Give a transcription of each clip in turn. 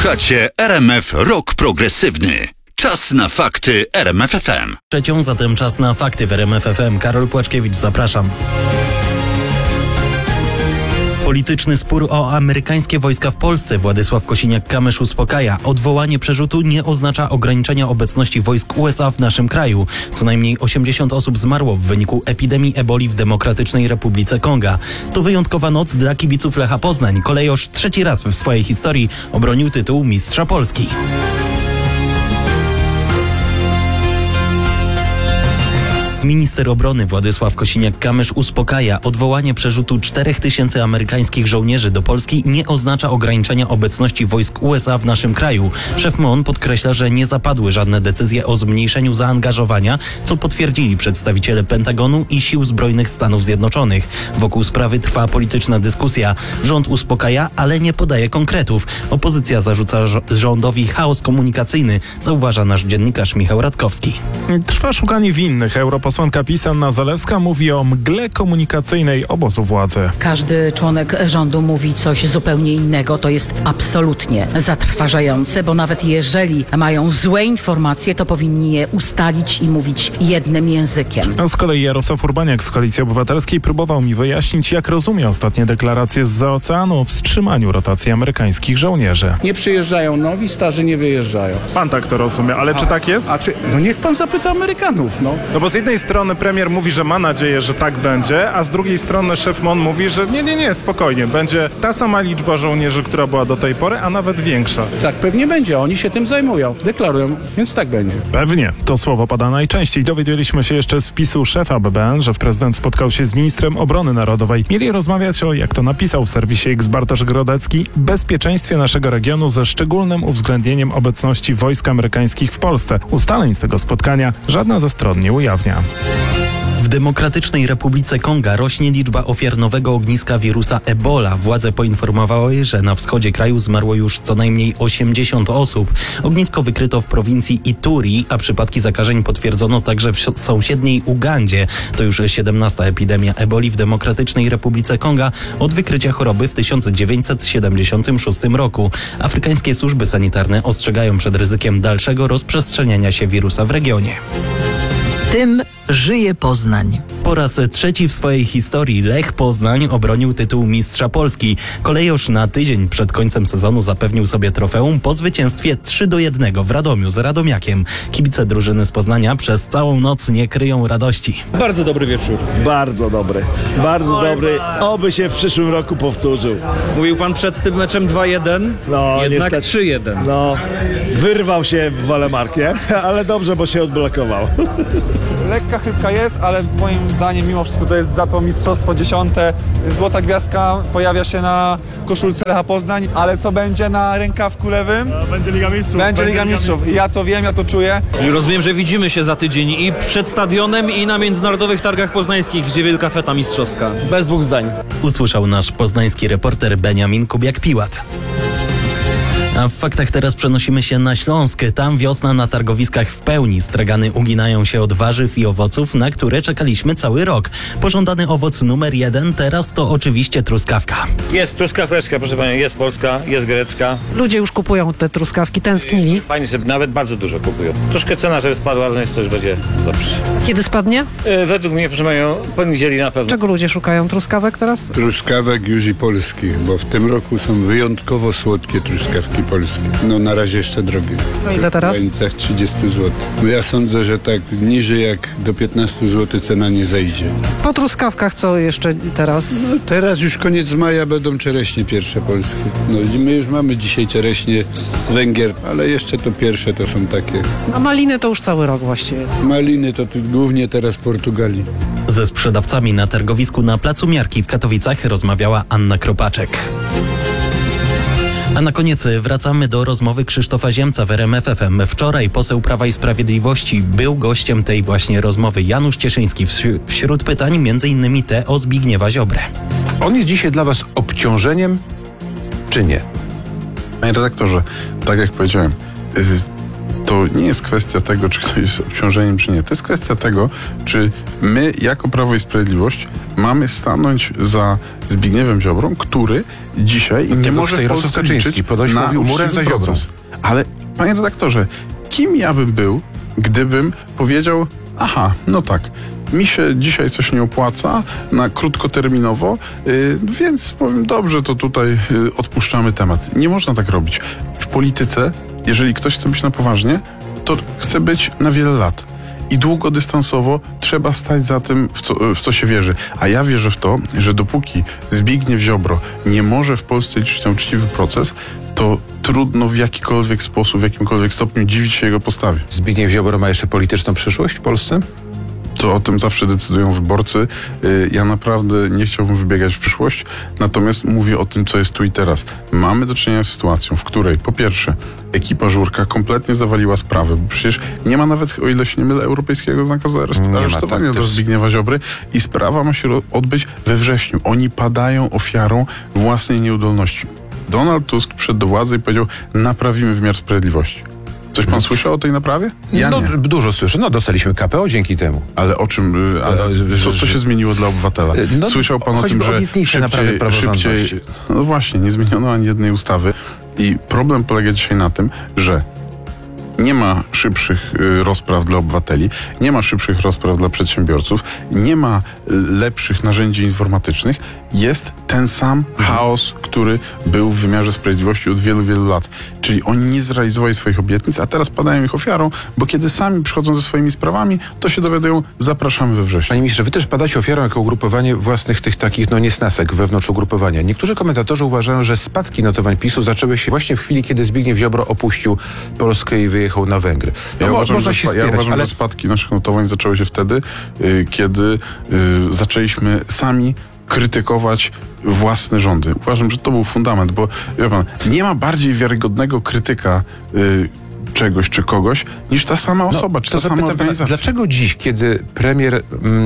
Słuchacie RMF Rock Progresywny. Czas na fakty RMF FM. Trzecią, zatem czas na fakty w RMF FM. Karol Płaczkiewicz, zapraszam. Polityczny spór o amerykańskie wojska w Polsce. Władysław Kosiniak-Kamysz uspokaja. Odwołanie przerzutu nie oznacza ograniczenia obecności wojsk USA w naszym kraju. Co najmniej 80 osób zmarło w wyniku epidemii eboli w Demokratycznej Republice Konga. To wyjątkowa noc dla kibiców Lecha Poznań. Kolejorz trzeci raz w swojej historii obronił tytuł mistrza Polski. Minister obrony Władysław Kosiniak-Kamysz uspokaja. Odwołanie przerzutu 4000 amerykańskich żołnierzy do Polski nie oznacza ograniczenia obecności wojsk USA w naszym kraju. Szef MON podkreśla, że nie zapadły żadne decyzje o zmniejszeniu zaangażowania, co potwierdzili przedstawiciele Pentagonu i Sił Zbrojnych Stanów Zjednoczonych. Wokół sprawy trwa polityczna dyskusja. Rząd uspokaja, ale nie podaje konkretów. Opozycja zarzuca rządowi chaos komunikacyjny, zauważa nasz dziennikarz Michał Radkowski. Trwa szukanie winnych. Posłanka PiS Anna Zalewska mówi o mgle komunikacyjnej obozu władzy. Każdy członek rządu mówi coś zupełnie innego. To jest absolutnie zatrważające, bo nawet jeżeli mają złe informacje, to powinni je ustalić i mówić jednym językiem. A z kolei Jarosław Urbaniak z Koalicji Obywatelskiej próbował mi wyjaśnić, jak rozumie ostatnie deklaracje zza oceanu o wstrzymaniu rotacji amerykańskich żołnierzy. Nie przyjeżdżają nowi, starzy nie wyjeżdżają. Pan tak to rozumie, ale czy tak jest? No niech pan zapyta Amerykanów, no. No bo z jednej strony premier mówi, że ma nadzieję, że tak będzie, a z drugiej strony szef MON mówi, że nie, spokojnie, będzie ta sama liczba żołnierzy, która była do tej pory, a nawet większa. Tak pewnie będzie, oni się tym zajmują, deklarują, więc tak będzie. Pewnie, to słowo pada najczęściej. Dowiedzieliśmy się jeszcze z wpisu szefa BBN, że prezydent spotkał się z ministrem obrony narodowej. Mieli rozmawiać o, jak to napisał w serwisie X Bartosz Grodecki, bezpieczeństwie naszego regionu ze szczególnym uwzględnieniem obecności wojsk amerykańskich w Polsce. Ustaleń z tego spotkania żadna ze stron nie ujawnia. W Demokratycznej Republice Konga rośnie liczba ofiar nowego ogniska wirusa Ebola. Władze poinformowały, że na wschodzie kraju zmarło już co najmniej 80 osób. Ognisko wykryto w prowincji Ituri, a przypadki zakażeń potwierdzono także w sąsiedniej Ugandzie. To już 17. epidemia eboli w Demokratycznej Republice Konga od wykrycia choroby w 1976 roku. Afrykańskie służby sanitarne ostrzegają przed ryzykiem dalszego rozprzestrzeniania się wirusa w regionie. Tym żyje Poznań. Po raz trzeci w swojej historii Lech Poznań obronił tytuł mistrza Polski. Kolejorz na tydzień przed końcem sezonu zapewnił sobie trofeum po zwycięstwie 3-1 w Radomiu z Radomiakiem. Kibice drużyny z Poznania przez całą noc nie kryją radości. Bardzo dobry wieczór. Bardzo dobry. Oby się w przyszłym roku powtórzył. Mówił pan przed tym meczem 2-1, jednak niestety 3-1. No, wyrwał się w Walemarkie, ale dobrze, bo się odblokował. Lekka chybka jest, ale moim zdaniem mimo wszystko to jest za to mistrzostwo 10. Złota gwiazdka pojawia się na koszulce Lecha Poznań, ale co będzie na rękawku lewym? Będzie Liga Mistrzów. Będzie Liga Mistrzów. I ja to wiem, ja to czuję. I rozumiem, że widzimy się za tydzień i przed stadionem, i na Międzynarodowych Targach Poznańskich, gdzie wielka feta mistrzowska. Bez dwóch zdań. Usłyszał nasz poznański reporter Beniamin Kubiak-Piłat. A w faktach teraz przenosimy się na Śląsk. Tam wiosna na targowiskach w pełni. Stragany uginają się od warzyw i owoców, na które czekaliśmy cały rok. Pożądany owoc numer 1 teraz to oczywiście truskawka. Jest truskaweczka, proszę Panią, jest polska, jest grecka. Ludzie już kupują te truskawki, tęsknili. Fajnie, że nawet bardzo dużo kupują. Troszkę cena, żeby spadła, ale to już będzie dobrze. Kiedy spadnie? Według mnie, proszę Panią, poniedzieli na pewno. Czego ludzie szukają? Truskawek teraz? Truskawek już i polskich, bo w tym roku są wyjątkowo słodkie truskawki polskie. No na razie jeszcze drogie. No ile teraz? W granicach 30 zł. No ja sądzę, że tak niżej jak do 15 zł cena nie zejdzie. Po truskawkach co jeszcze teraz? No teraz już koniec maja będą czereśnie pierwsze polskie. No i my już mamy dzisiaj czereśnie z Węgier, ale jeszcze to pierwsze to są takie. A maliny to już cały rok właściwie. Maliny to głównie teraz Portugalii. Ze sprzedawcami na targowisku na Placu Miarki w Katowicach rozmawiała Anna Kropaczek. A na koniec wracamy do rozmowy Krzysztofa Ziemca w RMF FM. Wczoraj poseł Prawa i Sprawiedliwości był gościem tej właśnie rozmowy. Janusz Cieszyński wśród pytań m.in. te o Zbigniewa Ziobrę. On jest dzisiaj dla was obciążeniem, czy nie? Panie redaktorze, tak jak powiedziałem, to nie jest kwestia tego, czy ktoś jest obciążeniem, czy nie. To jest kwestia tego, czy my jako Prawo i Sprawiedliwość mamy stanąć za Zbigniewem Ziobrą, który dzisiaj nie może w Polsce liczyć na uczciwy proces. Ale panie redaktorze, kim ja bym był, gdybym powiedział, aha, no tak, mi się dzisiaj coś nie opłaca na krótkoterminowo, więc powiem, dobrze, to tutaj odpuszczamy temat. Nie można tak robić. W polityce, jeżeli ktoś chce być na poważnie, to chce być na wiele lat. I długodystansowo trzeba stać za tym, w co się wierzy. A ja wierzę w to, że dopóki Zbigniew Ziobro nie może w Polsce liczyć na uczciwy proces, to trudno w jakikolwiek sposób, w jakimkolwiek stopniu dziwić się jego postawie. Zbigniew Ziobro ma jeszcze polityczną przyszłość w Polsce? To o tym zawsze decydują wyborcy. Ja naprawdę nie chciałbym wybiegać w przyszłość, natomiast mówię o tym, co jest tu i teraz. Mamy do czynienia z sytuacją, w której po pierwsze ekipa Żurka kompletnie zawaliła sprawę, bo przecież nie ma nawet, o ile się nie mylę, europejskiego zakazu aresztowania do Zbigniewa Ziobry i sprawa ma się odbyć we wrześniu. Oni padają ofiarą własnej nieudolności. Donald Tusk przyszedł do władzy i powiedział, naprawimy wymiar sprawiedliwości. Coś pan słyszał o tej naprawie? Ja nie. Dużo słyszę. Dostaliśmy KPO dzięki temu. Ale o czym? Co się zmieniło dla obywatela? Słyszał pan o tym, że szybciej... No właśnie, nie zmieniono ani jednej ustawy. I problem polega dzisiaj na tym, że nie ma szybszych rozpraw dla obywateli, nie ma szybszych rozpraw dla przedsiębiorców, nie ma lepszych narzędzi informatycznych. Jest ten sam chaos, który był w wymiarze sprawiedliwości od wielu, wielu lat. Czyli oni nie zrealizowali swoich obietnic, a teraz padają ich ofiarą, bo kiedy sami przychodzą ze swoimi sprawami, to się dowiadują, zapraszamy we wrześniu. Panie ministrze, wy też padacie ofiarą jako ugrupowanie własnych tych takich, niesnasek wewnątrz ugrupowania. Niektórzy komentatorzy uważają, że spadki notowań PiS-u zaczęły się właśnie w chwili, kiedy Zbigniew Ziobro opuścił Polskę i wyjechał na Węgry. Ja uważam, że spadki naszych notowań zaczęły się wtedy, kiedy zaczęliśmy sami krytykować własne rządy. Uważam, że to był fundament, bo wie pan, nie ma bardziej wiarygodnego krytyka czegoś czy kogoś, niż ta sama osoba, czy ta sama organizacja. Dlaczego dziś, kiedy premier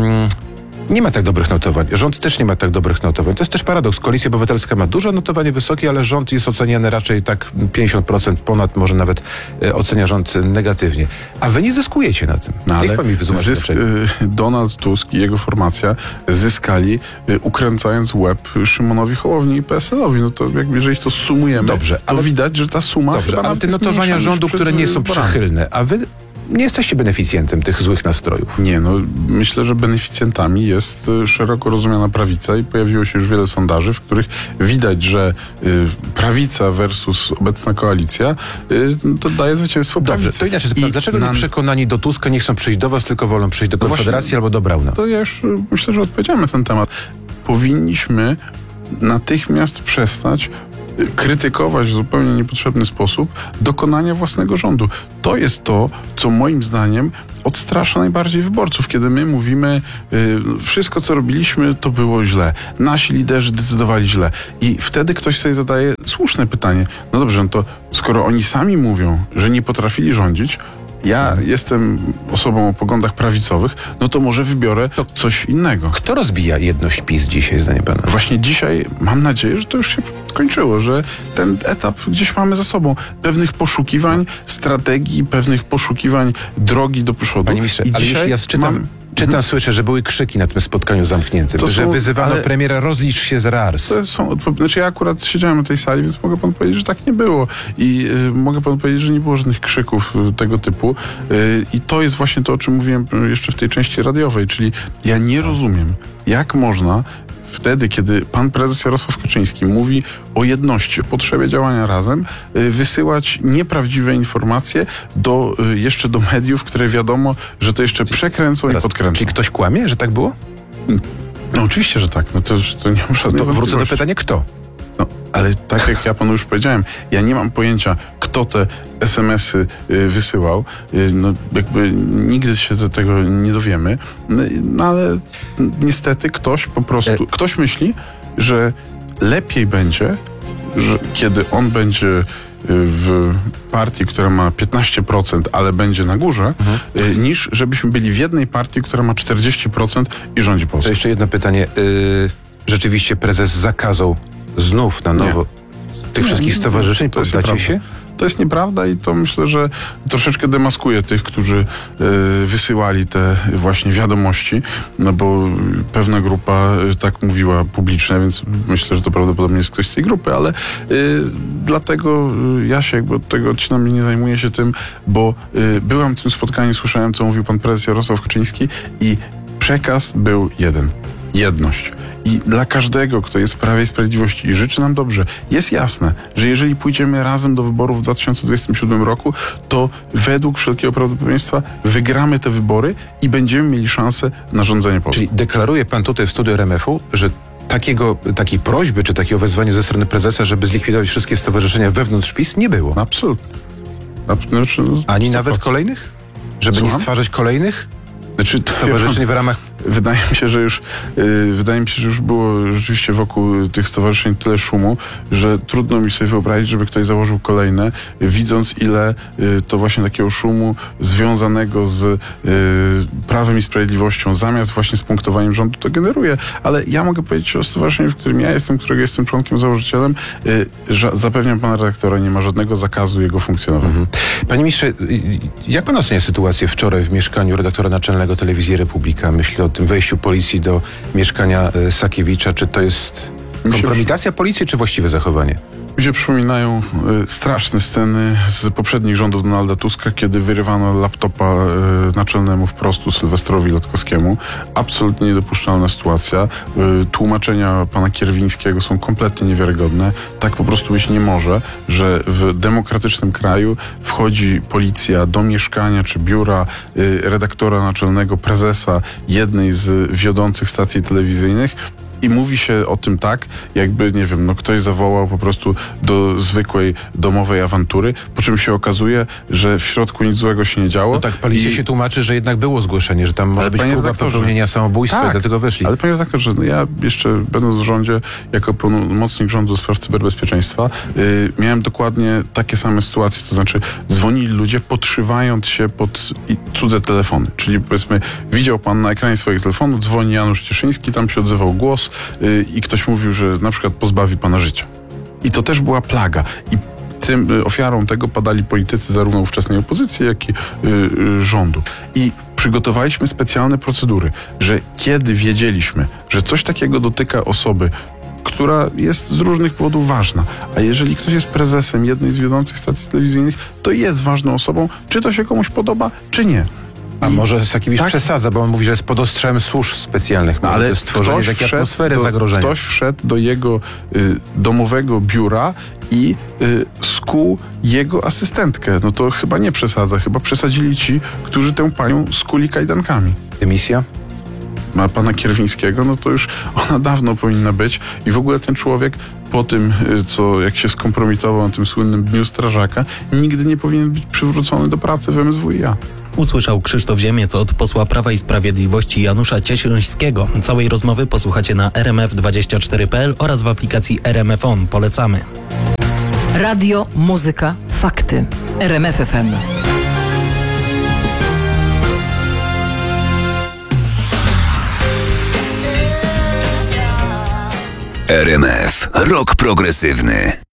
nie ma tak dobrych notowań, rząd też nie ma tak dobrych notowań? To jest też paradoks. Koalicja Obywatelska ma duże notowanie wysokie, ale rząd jest oceniany raczej tak 50% ponad, może nawet ocenia rząd negatywnie. A wy nie zyskujecie na tym. No, ale pan mi wytłumaczy, dlaczego? Donald Tusk i jego formacja zyskali, ukręcając łeb Szymonowi Hołowni i PSL-owi. No to jakby, jeżeli to sumujemy, to widać, że ta suma chyba ale te notowania rządu, które nie są przychylne, a wy nie jesteście beneficjentem tych złych nastrojów. Nie, no myślę, że beneficjentami jest szeroko rozumiana prawica i pojawiło się już wiele sondaży, w których widać, że prawica versus obecna koalicja to daje zwycięstwo prawicy. Dobrze, to inaczej zapytam, dlaczego nieprzekonani do Tuska nie chcą przyjść do was, tylko wolą przyjść do Konfederacji albo do Brauna? To ja już myślę, że odpowiedziałem na ten temat. Powinniśmy natychmiast przestać krytykować w zupełnie niepotrzebny sposób dokonania własnego rządu. To jest to, co moim zdaniem odstrasza najbardziej wyborców, kiedy my mówimy, wszystko co robiliśmy, to było źle. Nasi liderzy decydowali źle. I wtedy ktoś sobie zadaje słuszne pytanie. No dobrze, no to skoro oni sami mówią, że nie potrafili rządzić, ja jestem osobą o poglądach prawicowych, no to może wybiorę coś innego. Kto rozbija jedność PiS dzisiaj, zdaniem pana? Właśnie dzisiaj mam nadzieję, że to już się skończyło, że ten etap gdzieś mamy za sobą. Pewnych poszukiwań strategii, pewnych poszukiwań drogi do przodu. Panie ministrze, ale jeśli ja czytam, słyszę, że były krzyki na tym spotkaniu zamkniętym, że wyzywano premiera, rozlicz się z RARS. Znaczy ja akurat siedziałem na tej sali, więc mogę panu powiedzieć, że tak nie było. I mogę panu powiedzieć, że nie było żadnych krzyków tego typu. I to jest właśnie to, o czym mówiłem jeszcze w tej części radiowej, czyli ja nie rozumiem, jak można wtedy, kiedy pan prezes Jarosław Kaczyński mówi o jedności, o potrzebie działania razem, wysyłać nieprawdziwe informacje jeszcze do mediów, które wiadomo, że to jeszcze przekręcą i podkręcą. Czyli ktoś kłamie, że tak było? No oczywiście, że tak. No to nie mam żadnej To wrócę do pytania, kto? No, ale tak jak ja panu już powiedziałem, ja nie mam pojęcia, kto te SMS-y wysyłał. No, jakby nigdy się tego nie dowiemy. No, ale niestety ktoś myśli, że lepiej będzie, że kiedy on będzie w partii, która ma 15%, ale będzie na górze, niż żebyśmy byli w jednej partii, która ma 40% i rządzi Polską. To jeszcze jedno pytanie. Rzeczywiście prezes zakazał znów na nowo... tych wszystkich stowarzyszeń, poddacie się? To jest nieprawda i to myślę, że troszeczkę demaskuje tych, którzy wysyłali te właśnie wiadomości, no bo pewna grupa tak mówiła publicznie, więc myślę, że to prawdopodobnie jest ktoś z tej grupy, ale dlatego ja się jakby od tego odcinam i nie zajmuję się tym, bo byłem w tym spotkaniu, słyszałem, co mówił pan prezes Jarosław Kaczyński i przekaz był jeden. Jedność. I dla każdego, kto jest w Prawie i Sprawiedliwości i życzy nam dobrze, jest jasne, że jeżeli pójdziemy razem do wyborów w 2027 roku, to według wszelkiego prawdopodobieństwa wygramy te wybory i będziemy mieli szansę na rządzenie Polską. Czyli deklaruje pan tutaj w studiu RMF-u, że takiej prośby, czy takiego wezwania ze strony prezesa, żeby zlikwidować wszystkie stowarzyszenia wewnątrz PiS, nie było? Absolutnie. Ani nawet kolejnych? Żeby nie stwarzać kolejnych? Stowarzyszeń w ramach... Wydaje mi się, że już było rzeczywiście wokół tych stowarzyszeń tyle szumu, że trudno mi sobie wyobrazić, żeby ktoś założył kolejne, widząc ile to właśnie takiego szumu związanego z Prawem i Sprawiedliwością, zamiast właśnie z punktowaniem rządu, to generuje. Ale ja mogę powiedzieć o stowarzyszeniu, w którym ja jestem, którego jestem członkiem, założycielem. Zapewniam pana redaktora, nie ma żadnego zakazu jego funkcjonowania. Panie ministrze, jak pan ocenia sytuację wczoraj w mieszkaniu redaktora naczelnego Telewizji Republika? Myślę o tym wejściu policji do mieszkania Sakiewicza. Czy to jest kompromitacja policji, czy właściwe zachowanie? Mi się przypominają straszne sceny z poprzednich rządów Donalda Tuska, kiedy wyrywano laptopa naczelnemu wprost Sylwestrowi Latkowskiemu. Absolutnie niedopuszczalna sytuacja. Tłumaczenia pana Kierwińskiego są kompletnie niewiarygodne. Tak po prostu być nie może, że w demokratycznym kraju wchodzi policja do mieszkania czy biura redaktora naczelnego, prezesa jednej z wiodących stacji telewizyjnych, i mówi się o tym tak, jakby, nie wiem, ktoś zawołał po prostu do zwykłej domowej awantury, po czym się okazuje, że w środku nic złego się nie działo. No tak, policja się tłumaczy, że jednak było zgłoszenie, że tam może być próba popełnienia samobójstwa i dlatego weszli. Ale panie redaktorze, ja jeszcze będąc w rządzie, jako pełnomocnik rządu do spraw cyberbezpieczeństwa, miałem dokładnie takie same sytuacje, to znaczy dzwonili ludzie, podszywając się pod cudze telefony. Czyli powiedzmy, widział pan na ekranie swojego telefonu, dzwoni Janusz Cieszyński, tam się odzywał głos i ktoś mówił, że na przykład pozbawi pana życia. I to też była plaga. I ofiarą tego padali politycy zarówno ówczesnej opozycji, jak i rządu. I przygotowaliśmy specjalne procedury, że kiedy wiedzieliśmy, że coś takiego dotyka osoby, która jest z różnych powodów ważna, a jeżeli ktoś jest prezesem jednej z wiodących stacji telewizyjnych, to jest ważną osobą, czy to się komuś podoba, czy nie. A może Sakiewicz przesadza, bo on mówi, że jest pod ostrzałem służb specjalnych. Ale to jest stworzenie takiej atmosfery zagrożenia. Ktoś wszedł do jego domowego biura i skuł jego asystentkę. No to chyba nie przesadza. Chyba przesadzili ci, którzy tę panią skuli kajdankami. Dymisja? Ma pana Kierwińskiego, no to już ona dawno powinna być. I w ogóle ten człowiek po tym, jak się skompromitował na tym słynnym Dniu Strażaka, nigdy nie powinien być przywrócony do pracy w MSWiA. Usłyszał Krzysztof Ziemiec od posła Prawa i Sprawiedliwości Janusza Cieszyńskiego. Całej rozmowy posłuchacie na rmf24.pl oraz w aplikacji RMF On. Polecamy. Radio, muzyka, fakty. RMF FM. RMF. Rok progresywny.